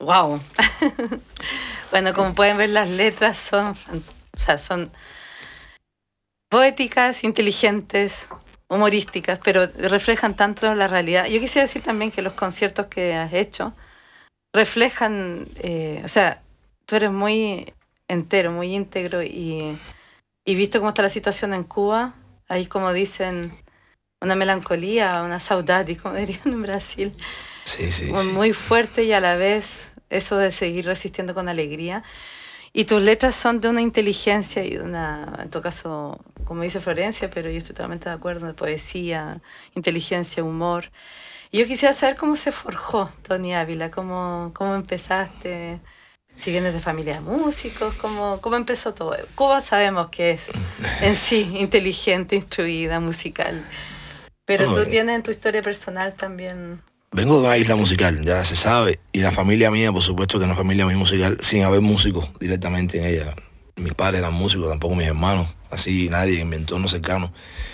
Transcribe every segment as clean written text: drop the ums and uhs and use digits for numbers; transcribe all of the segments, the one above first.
Wow. Bueno, como pueden ver, las letras son poéticas, inteligentes, humorísticas, pero reflejan tanto la realidad. Yo quisiera decir también que los conciertos que has hecho reflejan, tú eres muy entero, muy íntegro y visto cómo está la situación en Cuba, hay como dicen, una melancolía, una saudade, como dirían en Brasil, Sí, sí, muy, sí. muy fuerte y a la vez eso de seguir resistiendo con alegría. Y tus letras son de una inteligencia y de una, en todo caso, como dice Florencia, pero yo estoy totalmente de acuerdo, de poesía, inteligencia, humor. Y yo quisiera saber cómo se forjó Tony Ávila, cómo empezaste, si vienes de familia de músicos, cómo empezó todo. Cuba sabemos que es en sí inteligente, instruida, musical, pero Bueno, tú tienes en tu historia personal también. vengo de una isla musical, ya se sabe, y la familia mía, por supuesto que es una familia muy musical, sin haber músicos directamente en ella. Mis padres eran músicos, tampoco mis hermanos, así nadie en mi entorno cercano.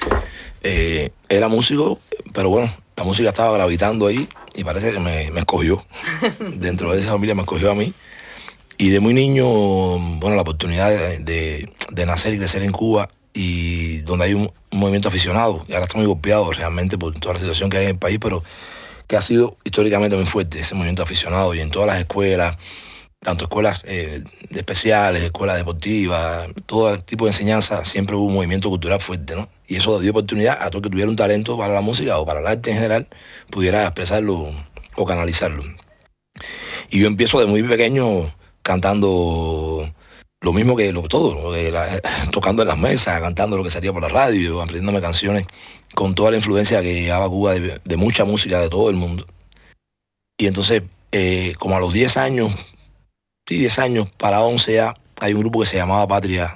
Era músico, pero bueno, la música estaba gravitando ahí y parece que me escogió. Dentro de esa familia me escogió a mí. Y de muy niño, bueno, la oportunidad de nacer y crecer en Cuba y donde hay un movimiento aficionado, y ahora está muy golpeado realmente por toda la situación que hay en el país, pero que ha sido históricamente muy fuerte ese movimiento aficionado y en todas las escuelas, tanto escuelas especiales, escuelas deportivas, todo tipo de enseñanza, siempre hubo un movimiento cultural fuerte, ¿no? Y eso dio oportunidad a todo el que tuviera un talento para la música o para el arte en general, pudiera expresarlo o canalizarlo. Y yo empiezo de muy pequeño cantando lo mismo que todo, tocando en las mesas, cantando lo que salía por la radio, aprendiéndome canciones con toda la influencia que llevaba Cuba de mucha música de todo el mundo. Y entonces, como a los 10 años, sí, 10 años, para 11 ya, hay un grupo que se llamaba Patria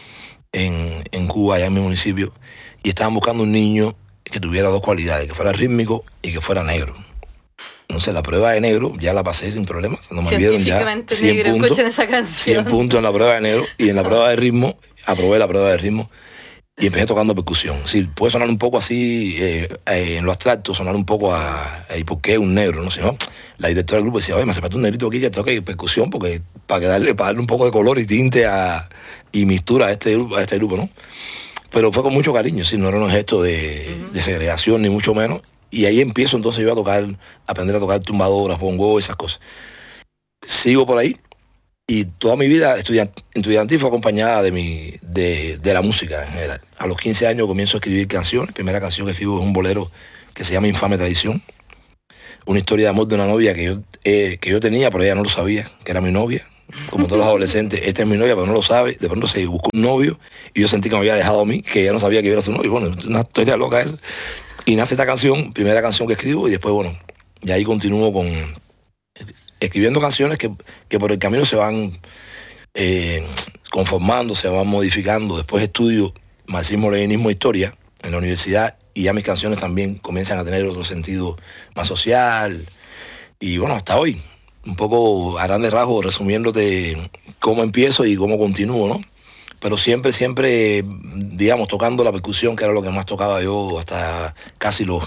en Cuba, allá en mi municipio, y estaban buscando un niño que tuviera dos cualidades, que fuera rítmico y que fuera negro. Entonces la prueba de negro ya la pasé sin problema. Cuando me vieron ya Científicamente 100 negro, puntos, escuchen esa 100 canción. puntos en la prueba de negro y en la prueba de ritmo, aprobé la prueba de ritmo y empecé tocando percusión. Sí, puede sonar un poco así, en lo abstracto, sonar un poco ¿y por qué un negro? ¿No? Si no, la directora del grupo decía, oye, me hace falta un negrito aquí que toque percusión porque para darle un poco de color y tinte y mistura a este grupo, ¿no? Pero fue con mucho cariño, sí, no era un gesto de segregación, ni mucho menos. Y ahí empiezo entonces yo a aprender a tocar tumbadoras, bongo, esas cosas. Sigo por ahí y toda mi vida estudiantil fue acompañada de la música en general. A los 15 años comienzo a escribir canciones. La primera canción que escribo es un bolero que se llama Infame Traición. Una historia de amor de una novia que yo tenía, pero ella no lo sabía, que era mi novia. Como todos los adolescentes, esta es mi novia, pero no lo sabe. De pronto se buscó un novio y yo sentí que me había dejado a mí, que ella no sabía que yo era su novio. Bueno, una historia loca esa. Y nace esta canción, primera canción que escribo, y después, bueno, y ahí continúo escribiendo canciones que por el camino se van conformando, se van modificando. Después estudio marxismo-leninismo e historia en la universidad y ya mis canciones también comienzan a tener otro sentido más social. Y bueno, hasta hoy, un poco a grandes rasgos, resumiéndote cómo empiezo y cómo continúo, ¿no? Pero siempre, digamos, tocando la percusión, que era lo que más tocaba yo hasta casi los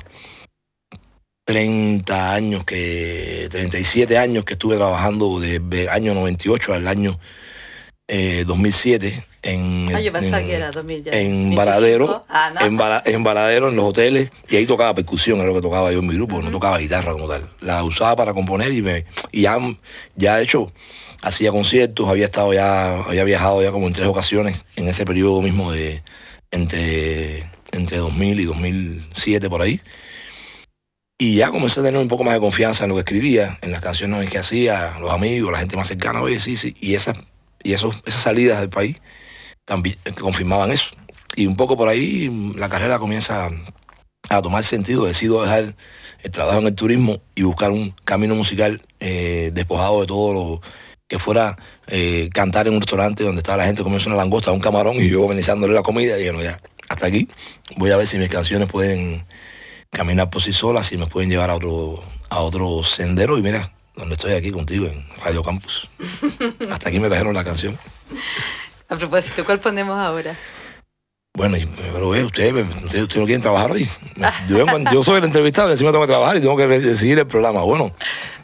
37 años que estuve trabajando desde el año 98 al año 2007 Yo pensaba que era 2000 ya. en 25. Varadero, No. en Varadero, en los hoteles, y ahí tocaba percusión, era lo que tocaba yo en mi grupo, no tocaba guitarra como tal. La usaba para componer y ya de hecho hacía conciertos, había viajado ya como en 3 ocasiones en ese periodo mismo de entre 2000 y 2007 por ahí. Y ya comencé a tener un poco más de confianza en lo que escribía, en las canciones que hacía, los amigos, la gente más cercana, oye, sí, sí. Y esas salidas del país también confirmaban eso. Y un poco por ahí la carrera comienza a tomar sentido. Decido dejar el trabajo en el turismo y buscar un camino musical despojado de todo lo que fuera cantar en un restaurante donde estaba la gente comiendo una langosta, un camarón y yo organizándole la comida. Y bueno, ya, hasta aquí. Voy a ver si mis canciones pueden caminar por sí solas y me pueden llevar a otro sendero. Y mira, donde estoy aquí contigo en Radio Campus. Hasta aquí me trajeron la canción. A propósito, ¿cuál ponemos ahora? Bueno, pero usted no quieren trabajar hoy. Yo soy el entrevistado y encima tengo que trabajar y tengo que decidir el programa. Bueno,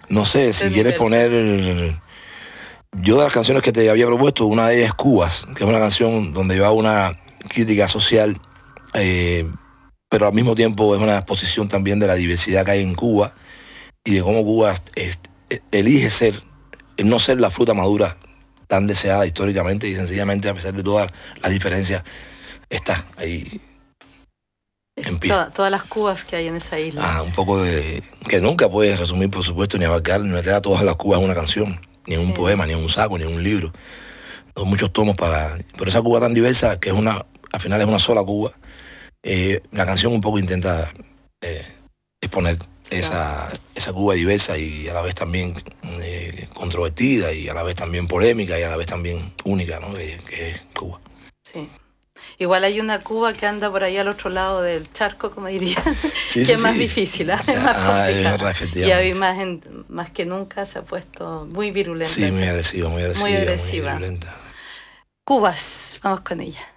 No sé, si del quieres universo. poner... Yo de las canciones que te había propuesto, una de ellas es Cubas, que es una canción donde yo hago una crítica social, eh, pero al mismo tiempo es una exposición también de la diversidad que hay en Cuba y de cómo Cuba elige ser, no ser la fruta madura tan deseada históricamente y sencillamente a pesar de todas las diferencias está ahí en pie. Todas las Cubas que hay en esa isla. Un poco de... que nunca puedes resumir, por supuesto, ni abarcar, ni meter a todas las Cubas en una canción, ni en un Sí, poema, ni en un saco, ni en un libro. Son muchos tomos para... Pero esa Cuba tan diversa, que es una, al final es una sola Cuba, la canción un poco intenta eh, exponer claro. esa Cuba diversa y a la vez también controvertida y a la vez también polémica y a la vez también única, ¿no? Que es Cuba. Sí. Igual hay una Cuba que anda por ahí al otro lado del charco, como diría, Sí, que sí, es más sí. difícil, ¿eh? Es más Es complicada. otra, Y hoy efectivamente. más que nunca se ha puesto muy virulenta Sí, muy esa, agresiva, muy muy agresiva, muy agresiva. violenta. Cubas, vamos con ella.